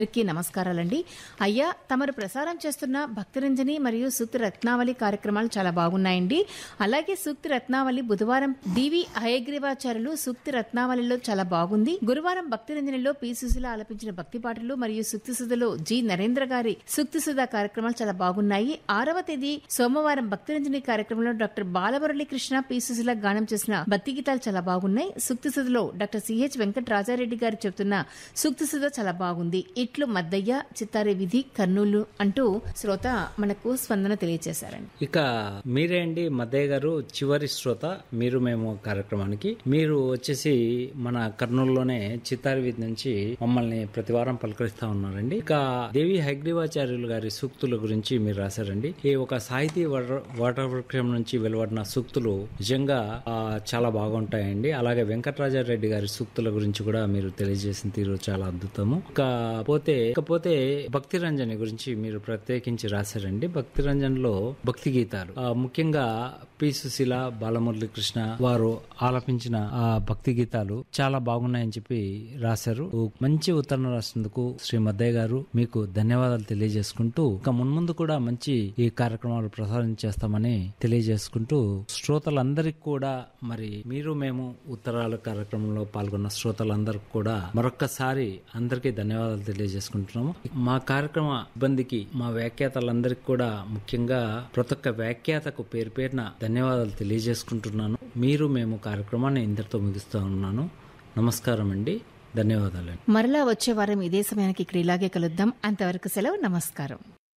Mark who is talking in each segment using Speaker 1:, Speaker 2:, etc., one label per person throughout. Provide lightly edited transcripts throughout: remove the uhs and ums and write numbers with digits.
Speaker 1: కి నమస్కారాలండి. అయ్యా, తమరు ప్రసారం చేస్తున్న భక్తిరంజని మరియు సూక్తి రత్నావళి కార్యక్రమాలు చాలా బాగున్నాయండి. అలాగే సూక్తి రత్నావళి బుధవారం డివి హయగ్రీవాచార్యులు సూక్తి రత్నావళిలో చాలా బాగుంది. గురువారం భక్తిరంజనిలో పి సుశీల ఆలపించిన భక్తి పాటలు మరియు సూక్తి సుధలో జి నరేంద్ర గారి సూక్తి సుధా కార్యక్రమాలు చాలా బాగున్నాయి. 6వ తేదీ సోమవారం భక్తిరంజని కార్యక్రమంలో డాక్టర్ బాలమురళీ కృష్ణ పి సుశీల గానం చేసిన భక్తి గీతాలు చాలా బాగున్నాయి. సూక్తి సుధలో డాక్టర్ సిహెచ్ వెంకట రాజారెడ్డి గారు చెబుతున్న సూక్తి సుధ చాలా బాగుంది. ఇట్లు మద్దయ్య, చిత్తారి విధి, కర్నూలు అంటూ శ్రోత మనకు స్పందన తెలియజేశారండి.
Speaker 2: ఇక మీరే అండి మద్దయ్య గారు, చివరి శ్రోత మీరు మేము కార్యక్రమానికి. మీరు వచ్చేసి మన కర్నూలులోనే చిత్తారి వీధి నుంచి మమ్మల్ని ప్రతివారం పలకరిస్తా ఉన్నారండి. ఇక దేవి హయగ్రీవాచార్యులు గారి సూక్తుల గురించి మీరు రాశారండి. ఈ ఒక సాహితీ వాటవృక్షం నుంచి వెలువడిన సూక్తులు నిజంగా చాలా బాగుంటాయండి. అలాగే వెంకటరాజారెడ్డి గారి సూక్తుల గురించి కూడా మీరు తెలియజేసిన తీరు చాలా అద్భుతము. ఇకపోతే భక్తి రంజని గురించి మీరు ప్రత్యేకించి రాశారండి. భక్తి రంజన్లో భక్తి గీతాలు ముఖ్యంగా పి సుశీల, బాలమురళీ కృష్ణ వారు ఆలపించిన ఆ భక్తి గీతాలు చాలా బాగున్నాయని చెప్పి రాశారు. మంచి ఉత్తరం రాసినందుకు శ్రీ మద్దయ్య గారు మీకు ధన్యవాదాలు తెలియజేసుకుంటూ ఇక మున్ముందు కూడా మంచి ఈ కార్యక్రమాలు ప్రసారం చేస్తామని తెలియజేసుకుంటూ శ్రోతలందరికీ కూడా మరి మీరు మేము ఉత్తరాల కార్యక్రమంలో పాల్గొన్న శ్రోతలందరికీ కూడా మరొక్కసారి అందరికీ ధన్యవాదాలు తెలియజేసుకుంటున్నాము. మా కార్యక్రమ సిబ్బందికి, మా వ్యాఖ్యాతలందరికీ కూడా ముఖ్యంగా ప్రతి ఒక్క వ్యాఖ్యాతకు పేరు పేరున ధన్యవాదాలు తెలియజేసుకుంటున్నాను. మీరు మేము కార్యక్రమాన్ని ఇంతటితో ముగిస్తూ ఉన్నాను. నమస్కారం అండి, ధన్యవాదాలు.
Speaker 1: మరలా వచ్చే వారం ఇదే సమయానికి ఇక్కడ ఇలాగే కలుద్దాం. అంతవరకు సెలవు, నమస్కారం.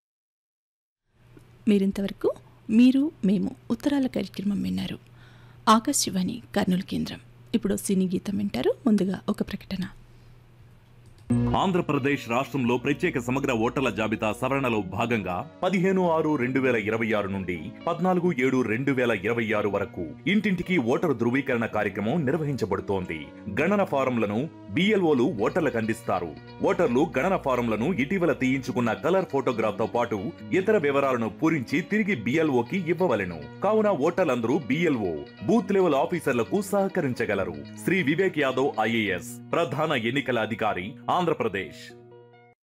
Speaker 3: మీరింతవరకు మీరు మేము ఉత్తరాల కార్యక్రమం విన్నారు. ఆకాశవాణి కర్నూలు కేంద్రం. ఇప్పుడు సినీ గీతం వింటారు. ముందుగా ఒక ప్రకటన.
Speaker 4: ఆంధ్రప్రదేశ్ రాష్ట్రంలో ప్రత్యేక సమగ్ర ఓటర్ల జాబితా సవరణలో భాగంగా 15/6/2026 నుండి 14/7/2026 వరకు ఇంటింటికి ఓటరు ధృవీకరణ కార్యక్రమం నిర్వహించబడుతోంది. గణన ఫారంలను బిఎల్ఓలు ఓటర్లకు అందిస్తారు. ఓటర్లు గణన ఫారంలను ఇటీవల తీయించుకున్న కలర్ ఫోటోగ్రాఫ్ తో పాటు ఇతర వివరాలను పూరించి తిరిగి బిఎల్ఓకి ఇవ్వవలెను. కావున ఓటర్లందరూ బిఎల్ఓ బూత్ లెవెల్ ఆఫీసర్లకు సహకరించగలరు. శ్రీ వివేక్ యాదవ్ ఐఏఎస్ ప్రధాన ఎన్నికల అధికారి, ఆంధ్రప్రదేశ్.